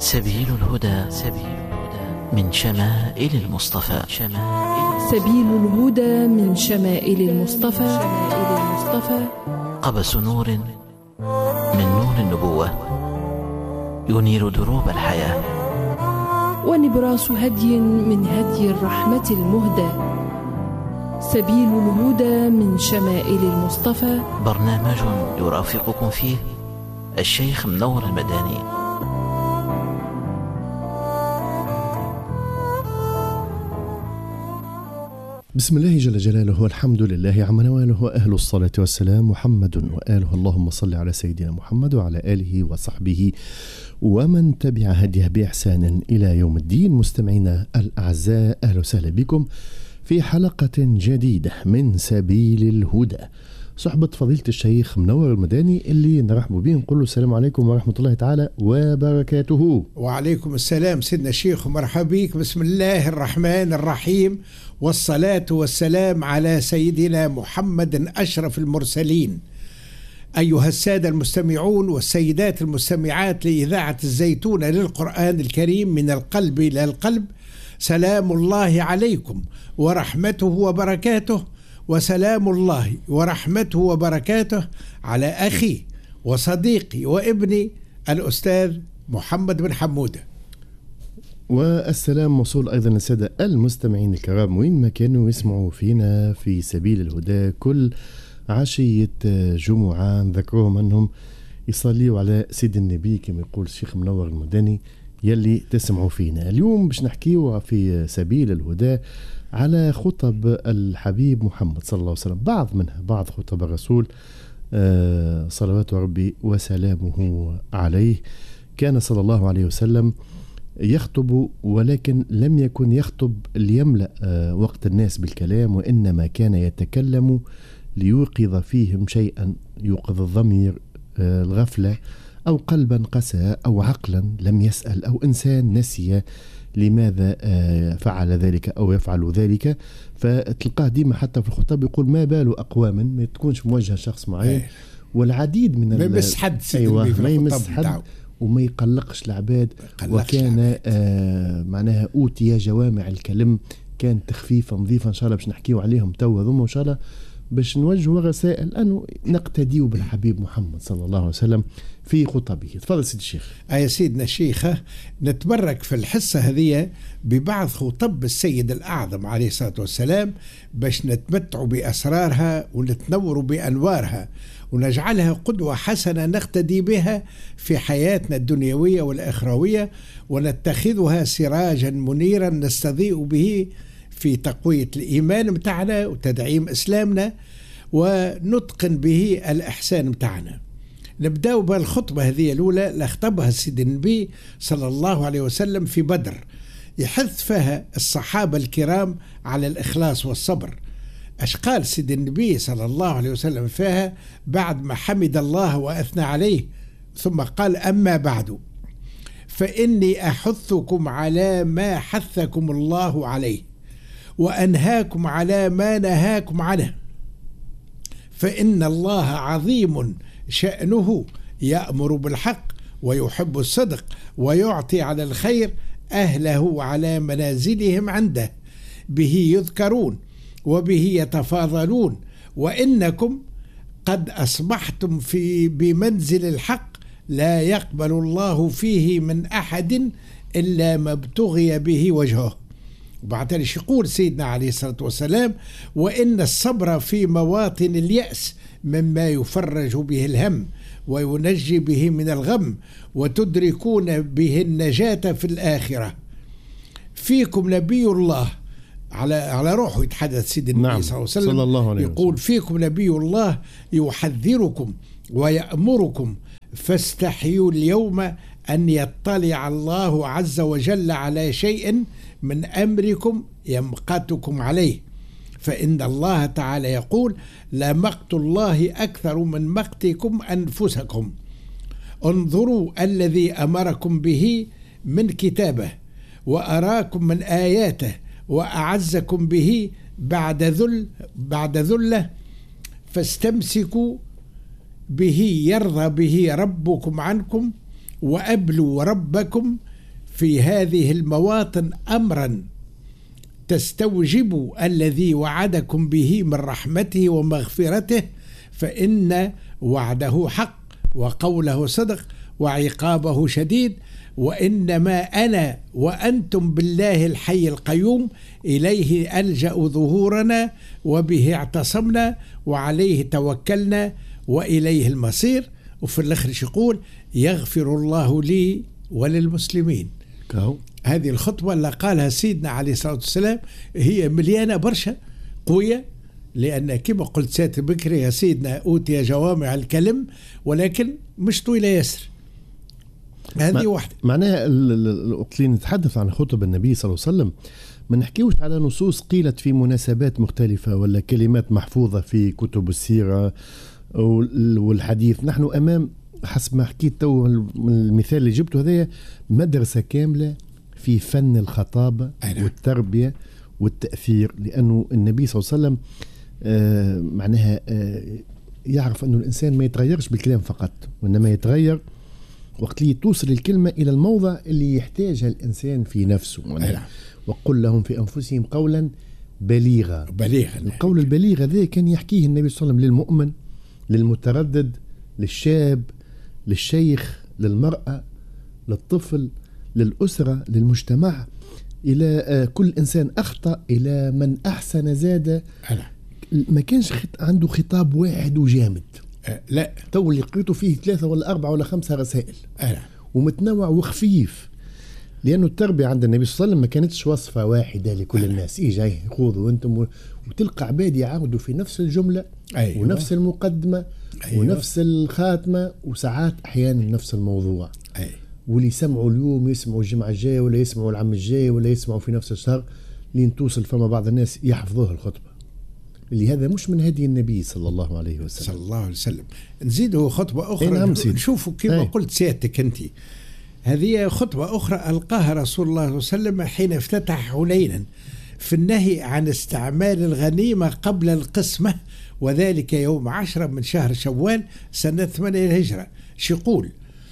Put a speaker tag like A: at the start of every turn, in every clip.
A: سبيل الهدى من شمائل المصطفى.
B: سبيل الهدى من شمائل المصطفى.
A: قبس نور من نور النبوة ينير دروب الحياة،
B: ونبراس هدي من هدي الرحمة المهدى. سبيل الهدى من شمائل المصطفى،
A: برنامج يرافقكم فيه الشيخ منور المداني.
C: بسم الله جل جلاله والحمد لله عم نواله وأهل الصلاة والسلام محمد وآله. اللهم صل على سيدنا محمد وعلى آله وصحبه ومن تبع هديه بإحسان إلى يوم الدين. مستمعينا الأعزاء، أهلا وسهلا بكم في حلقة جديدة من سبيل الهدى، صحبة فضيلة الشيخ منور المداني اللي نرحب به. نقول له السلام عليكم ورحمة الله تعالى وبركاته.
D: وعليكم السلام سيدنا الشيخ ومرحبا بك. بسم الله الرحمن الرحيم، والصلاة والسلام على سيدنا محمد أشرف المرسلين. أيها السادة المستمعون والسيدات المستمعات لإذاعة الزيتونة للقرآن الكريم، من القلب إلى القلب، سلام الله عليكم ورحمته وبركاته. وسلام الله ورحمته وبركاته على أخي وصديقي وابني الأستاذ محمد بن حمودة.
C: والسلام موصول أيضا للسادة المستمعين الكرام وين ما كانوا يسمعوا فينا في سبيل الهدى كل عشية جمعة. نذكرهم أنهم يصليوا على سيد النبي كما يقول الشيخ منور المداني يلي تسمعوا فينا. اليوم باش نحكيوا في سبيل الهدى على خطب الحبيب محمد صلى الله عليه وسلم، بعض خطب الرسول صلوات ربي وسلامه عليه. كان صلى الله عليه وسلم يخطب، ولكن لم يكن يخطب ليملأ وقت الناس بالكلام، وإنما كان يتكلم ليوقظ فيهم شيئا، يوقظ الضمير، الغفلة، أو قلبا قسى، أو عقلا لم يسأل، أو إنسان نسي لماذا فعل ذلك أو يفعل ذلك. فتلقاه ديما حتى في الخطاب يقول ما بال أقوام، ما تكونش موجه شخص معين، والعديد من
D: ما يمس حد.
C: أيوة، ما يمس حد وما يقلقش العباد. وكان معناها أوتي جوامع الكلم، كان تخفيفا نظيفا. إن شاء الله باش نحكيو عليهم توا ثم إن شاء الله باش نوجهوا رسائل أنه نقتديوا بالحبيب محمد صلى الله عليه وسلم في خطبه. تفضل سيد الشيخ.
D: يا سيدنا الشيخ، نتبرك في الحصة هذه ببعض خطب السيد الأعظم عليه الصلاة والسلام باش نتمتعوا بأسرارها ونتنوروا بأنوارها ونجعلها قدوة حسنة نقتدي بها في حياتنا الدنيوية والأخروية، ونتخذها سراجا منيرا نستضيء به في تقوية الإيمان متاعنا وتدعيم إسلامنا ونتقن به الإحسان متاعنا. نبدأ بالخطبة هذه الأولى اللي خطبها سيد النبي صلى الله عليه وسلم في بدر، يحث فيها الصحابة الكرام على الإخلاص والصبر. أش قال سيد النبي صلى الله عليه وسلم فيها بعد ما حمد الله وأثنى عليه؟ ثم قال: أما بعد فإني أحثكم على ما حثكم الله عليه، وأنهاكم على ما نهاكم عنه، فإن الله عظيم شأنه يأمر بالحق ويحب الصدق ويعطي على الخير أهله على منازلهم عنده، به يذكرون وبه يتفاضلون، وإنكم قد أصبحتم بمنزل الحق لا يقبل الله فيه من أحد إلا ما ابتغي به وجهه. وبعد ذلك يقول سيدنا عليه الصلاة والسلام: وإن الصبر في مواطن اليأس مما يفرج به الهم وينجي به من الغم وتدركون به النجاة في الآخرة. فيكم نبي الله، على روحه يتحدث سيد النبي صلى الله عليه وسلم، يقول: فيكم نبي الله يحذركم ويأمركم، فاستحيوا اليوم أن يطلع الله عز وجل على شيء من أمركم يمقتكم عليه، فإن الله تعالى يقول: لا مقت الله أكثر من مقتكم أنفسكم. انظروا الذي أمركم به من كتابه وأراكم من آياته وأعزكم به بعد ذلة، فاستمسكوا به يرضى به ربكم عنكم، وأبلوا ربكم في هذه المواطن أمرا تستوجب الذي وعدكم به من رحمته ومغفرته، فإن وعده حق وقوله صدق وعقابه شديد، وإنما أنا وأنتم بالله الحي القيوم إليه ألجأ ظهورنا وبه اعتصمنا وعليه توكلنا وإليه المصير. وفي الآخر يقول يغفر الله لي وللمسلمين. هذه الخطبة اللي قالها سيدنا عليه الصلاة والسلام هي مليانة برشا قوية، لأن كما قلت سات بكري يا سيدنا أوتي جوامع الكلم ولكن مش طويلة ياسر. هذه واحدة
C: معناها اللي نتحدث عن خطب النبي صلى الله عليه وسلم ما نحكيوش على نصوص قيلت في مناسبات مختلفة ولا كلمات محفوظة في كتب السيرة والحديث. نحن أمام حسب ما حكيت تو المثال اللي جبته هذا مدرسة كاملة في فن الخطابة والتربية والتأثير، لأنه النبي صلى الله عليه وسلم معناها يعرف أنه الإنسان ما يتغيرش بالكلام فقط، وإنما يتغير وقت اللي توصل الكلمة إلى الموضع اللي يحتاجها الإنسان في نفسه. وقل لهم في أنفسهم قولا بليغا. القول البليغ هذا كان يحكيه النبي صلى الله عليه وسلم للمؤمن، للمتردد، للشاب، للشيخ، للمرأة، للطفل، للأسرة، للمجتمع، إلى كل إنسان أخطأ، إلى من أحسن زاد. ما كانش عنده خطاب واحد وجامد،
D: لا
C: تو اللي قريته فيه 3 ولا 4 ولا 5 رسائل ومتنوع وخفيف، لأنه التربية عند النبي صلى الله عليه وسلم ما كانتش وصفة واحدة لكل الناس جاي خذوا وانتم، وتلقى عباد يعاودوا في نفس الجملة ونفس المقدمة ونفس الخاتمة، وساعات أحيانا نفس الموضوع. واللي يسمعوا اليوم يسمعوا الجمعة الجاية، ولا يسمعوا العام الجاي، ولا يسمعوا في نفس الشهر، لين توصل فما بعض الناس يحفظوها الخطبة اللي هذا مش من هدي النبي صلى الله عليه وسلم.
D: صلى الله عليه وسلم. نزيده خطبة أخرى نشوفوا كيف قلت سيادتك أنت. هذه خطبة أخرى ألقاها رسول الله صلى الله عليه وسلم حين افتتح حنينا في النهي عن استعمال الغنيمة قبل القسمة، وذلك يوم 10 من شهر شوال سنة 8 الهجرة. شيقول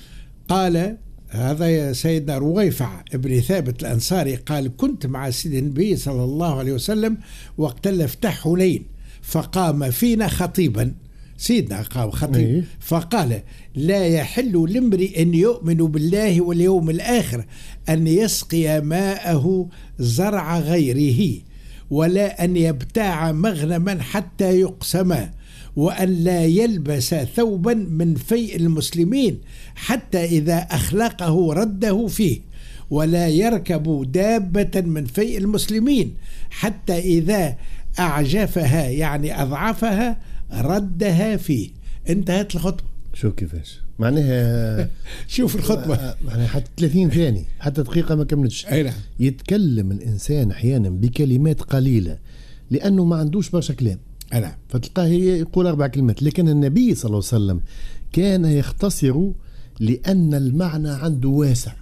D: قال هذا يا سيدنا رويفع ابن ثابت الأنصاري قال كنت مع سيد النبي صلى الله عليه وسلم وقت افتتح حنين، فقام فينا خطيبا، سيدنا قام خطيب فقال لا يحل لامرئ أن يؤمن بالله واليوم الآخر أن يسقي ماءه زرع غيره، ولا أن يبتاع مغنما حتى يقسما، وأن لا يلبس ثوبا من فيء المسلمين حتى إذا أخلقه رده فيه، ولا يركب دابة من فيء المسلمين حتى إذا أعجفها يعني أضعفها ردها فيه. انتهت الخطبة.
C: شو كيفاش معناها
D: شوف الخطبة
C: معناها حتى 30 ثانية حتى دقيقة ما كملتش. يتكلم الإنسان أحيانا بكلمات قليلة لأنه ما عندوش برشا كلام، فتلقاه يقول 4 كلمات، لكن النبي صلى الله عليه وسلم كان يختصر لأن المعنى عنده واسع.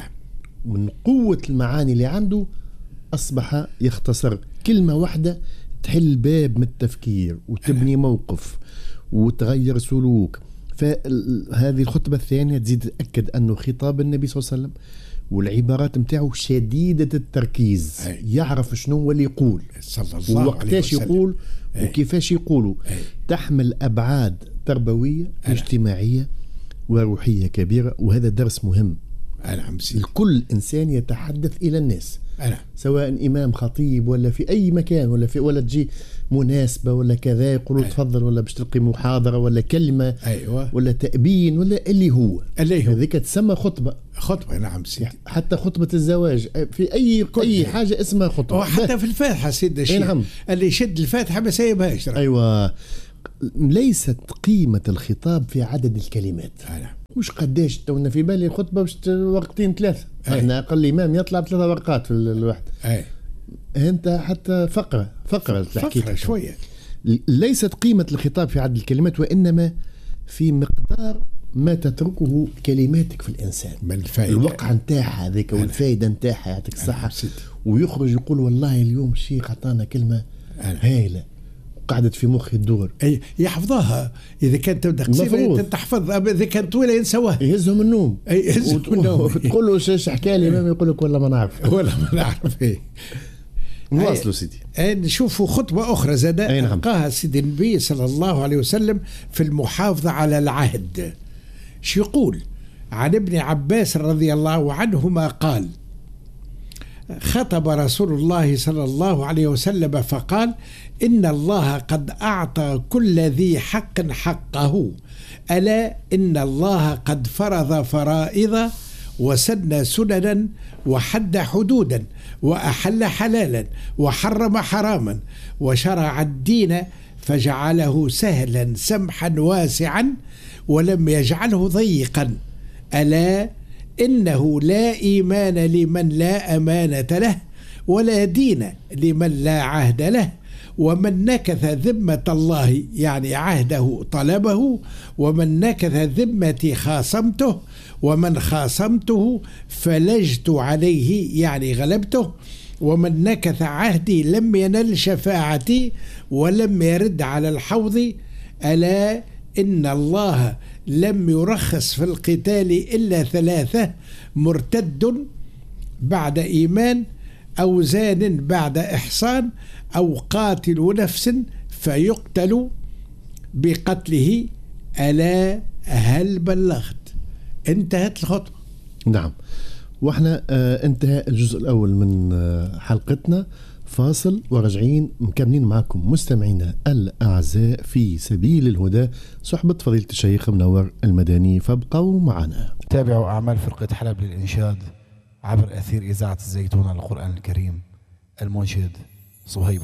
C: من قوة المعاني اللي عنده أصبح يختصر كلمة واحدة تحل باب من التفكير وتبني موقف وتغير سلوك. فهذه الخطبة الثانية تزيد تأكد أنه خطاب النبي صلى الله عليه وسلم والعبارات متاعه شديدة التركيز، يعرف شنو هو اللي يقول ووقتاش يقول وكيفاش يقوله، تحمل أبعاد تربوية اجتماعية وروحية كبيرة. وهذا درس مهم. الكل إنسان يتحدث إلى الناس، سواء إمام خطيب ولا في أي مكان ولا تجي مناسبة ولا كذا يقولوا تفضل، ولا باش تلقي محاضرة ولا كلمة ولا تأبين ولا اللي هو هذيك تسمى خطبة.
D: نعم سيدي.
C: حتى خطبة الزواج في أي حاجة اسمها خطبة.
D: وحتى في الفاتحة سيدنا الشيخ اللي يشد الفاتحة ما سيبهاش.
C: ليست قيمة الخطاب في عدد الكلمات. مش قداش تونا في بالي الخطبة باش ورقتين 3. احنا أقل إمام يطلع ب3 ورقات في الواحد. أنت حتى فقرة
D: شوية.
C: ليست قيمة الخطاب في عدد الكلمات، وإنما في مقدار ما تتركه كلماتك في الإنسان
D: من الفائدة،
C: الوقع نتاعها هذيك والفائدة نتاعها. يعطيك الصحة. ويخرج يقول والله اليوم الشيخ عطانا كلمة هايلة، قعدت في مخي الدور.
D: أي يحفظها، إذا كانت تبدأ قصيرة تحفظها، إذا كانت طويلة ينسوها.
C: يهزهم النوم.
D: يهزهم النوم.
C: وتقول له ايش حكى لي الإمام، يقول لك والله ما نعرف.
D: ولا ما نعرف. إيه.
C: نواصلوا سيدي.
D: نشوفوا خطبة أخرى زاد ألقاها سيدي النبي صلى الله عليه وسلم في المحافظة على العهد. شو يقول؟ عن ابن عباس رضي الله عنهما قال: خطب رسول الله صلى الله عليه وسلم فقال: إن الله قد أعطى كل ذي حق حقه، ألا إن الله قد فرض فرائض وسن سننا وحد حدودا وأحل حلالا وحرم حراما وشرع الدين فجعله سهلا سمحا واسعا ولم يجعله ضيقا، ألا إنه لا إيمان لمن لا أمانة له ولا دين لمن لا عهد له، ومن نكث ذمة الله يعني عهده طلبه، ومن نكث ذمتي خاصمته، ومن خاصمته فلجت عليه يعني غلبته، ومن نكث عهدي لم ينل شفاعتي ولم يرد على الحوض، ألا إن الله لم يرخص في القتال إلا ثلاثة: مرتد بعد إيمان، أو زان بعد إحصان، أو قاتل نفس فيقتل بقتله. ألا هل بلغت؟ انتهت الخطبة.
C: نعم، واحنا انتهى الجزء الأول من حلقتنا. فاصل وراجعين مكملين معكم مستمعينا الأعزاء في سبيل الهدى، صحبة فضيلة الشيخ منور المدني، فابقوا معنا.
E: تابعوا أعمال فرقة حلب للإنشاد عبر أثير إذاعة الزيتون على القرآن الكريم. المنشد صهيب